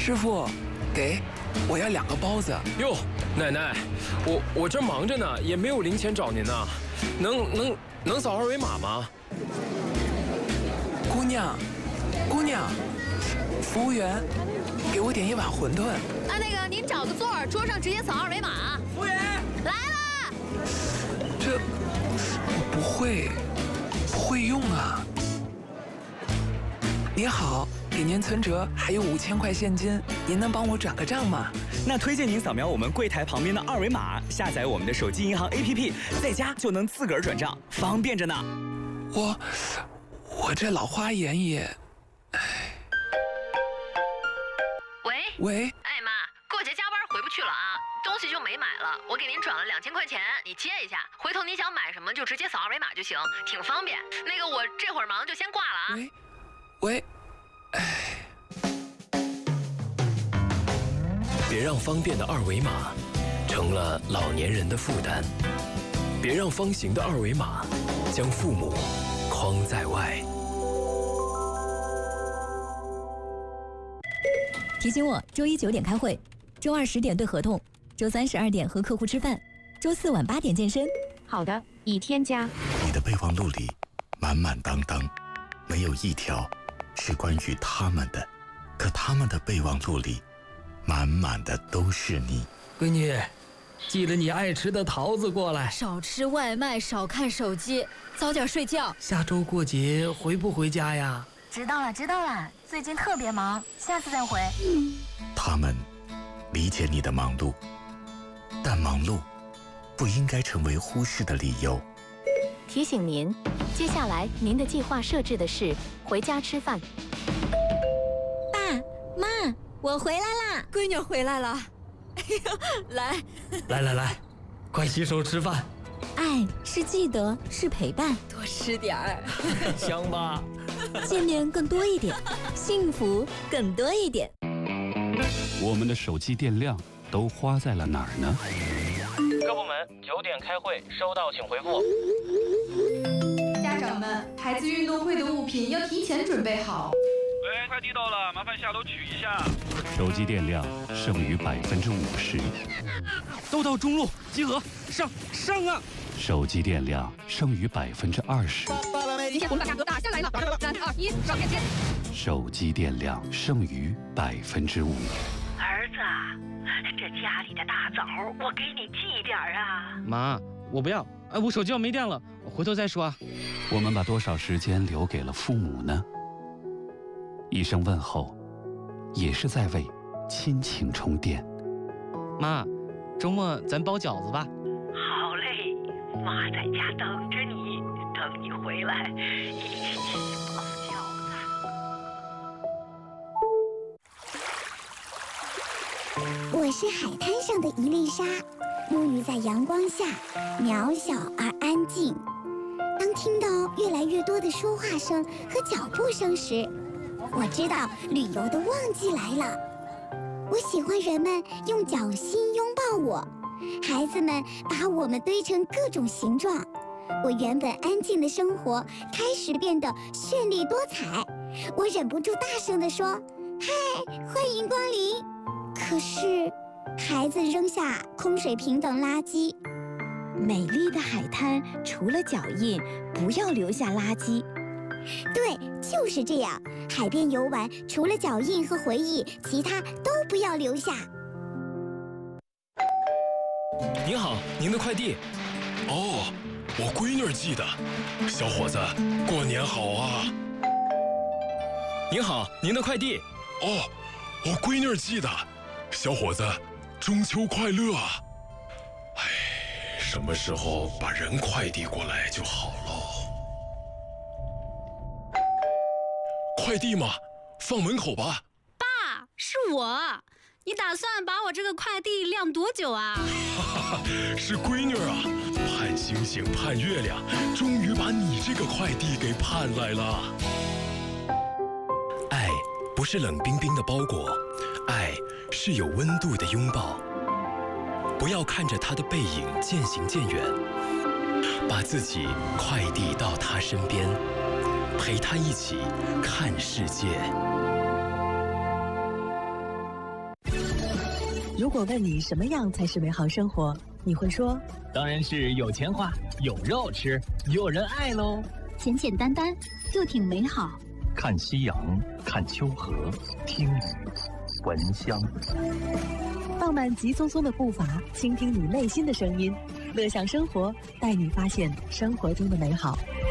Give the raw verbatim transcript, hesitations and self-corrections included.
师傅，给，我要两个包子。 哟，奶奶，我我这忙着呢，也没有零钱找您呢，能能能扫二维码吗？ 姑娘，姑娘，服务员，给我点一碗馄饨。 啊，那个您找个座儿，桌上直接扫二维码。 服务员， 来啦！ 这我不会，不会用啊。您好。 给您存折还有五千块现金，您能帮我转个账吗？ 那推荐您扫描我们柜台旁边的二维码，下载我们的手机银行 A P P， 在家就能自个儿转账，方便着呢。 我，我这老花眼也，唉。 喂喂， 哎妈，过节加班回不去了啊，东西就没买了，我给您转了两千块钱，你接一下，回头您想买什么就直接扫二维码就行，挺方便。那个我这会儿忙就先挂了啊。 喂，喂。 唉， 别让方便的二维码成了老年人的负担，别让方形的二维码将父母框在外。 提醒我，周一九点开会，周二十点对合同，周三十二点和客户吃饭，周四晚八点健身。 好的，已添加。 你的备忘录里满满当当，没有一条。 是关于他们的，可他们的备忘录里，满满的都是你。 闺女，记得你爱吃的桃子过来。 少吃外卖，少看手机，早点睡觉。 下周过节回不回家呀？ 知道了，知道了。最近特别忙，下次再回。 他们理解你的忙碌，但忙碌不应该成为忽视的理由。 提醒您，接下来您的计划设置的是回家吃饭。 爸妈，我回来啦！ 闺女回来了。哎呀，来， 来来来，快洗手吃饭。 爱是记得，是陪伴， 多吃点儿， 香吧？ 见面更多一点，幸福更多一点。 我们的手机电量都花在了哪儿呢？ 各部门九点开会，收到请回复。 家长们，孩子运动会的物品要提前准备好。 喂，快递到了，麻烦下楼取一下。 手机电量剩余百分之五十。 都到中路集合，上上啊！ 手机电量剩余百分之二十。 今天红把价格打下来了，三二一，上链接。 手机电量剩余百分之五。 儿子。 这家里的大枣，我给你寄点儿啊！ 妈，我不要，哎，我手机要没电了，我回头再说啊。 我们把多少时间留给了父母呢？一声问候，也是在为亲情充电。 妈，周末咱包饺子吧。 好嘞，妈在家等着你，等你回来，一起包饺子。 我是海滩上的一粒沙，沐浴在阳光下，渺小而安静。当听到越来越多的说话声和脚步声时，我知道旅游的旺季来了。我喜欢人们用脚心拥抱我，孩子们把我们堆成各种形状。我原本安静的生活开始变得绚丽多彩。我忍不住大声地说：“嗨，欢迎光临！” 可是，孩子扔下空水瓶等垃圾。 美丽的海滩，除了脚印，不要留下垃圾。 对，就是这样。海边游玩，除了脚印和回忆，其他都不要留下。 您好，您的快递。 哦，我闺女寄的。小伙子，过年好啊！ 您好，您的快递。 哦，我闺女寄的。 小伙子，中秋快乐啊！哎，什么时候把人快递过来就好喽？快递嘛，放门口吧。 爸，是我。你打算把我这个快递晾多久啊？ 哈哈，是闺女啊，盼星星盼月亮，终于把你这个快递给盼来了。 爱不是冷冰冰的包裹，爱。 是有温度的拥抱，不要看着他的背影渐行渐远，把自己快递到他身边，陪他一起看世界。 如果问你什么样才是美好生活，你会说， 当然是有钱花，有肉吃，有人爱喽。 简简单单，就挺美好。 看夕阳，看秋荷，听雨，闻香。 放慢急匆匆的步伐，倾听你内心的声音，乐享生活，带你发现生活中的美好。